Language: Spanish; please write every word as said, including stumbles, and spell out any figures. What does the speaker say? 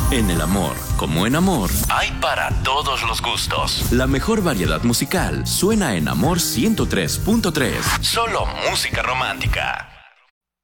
En el amor, como en amor, hay para todos los gustos. la mejor variedad musical suena en Amor ciento tres punto tres. Solo música romántica.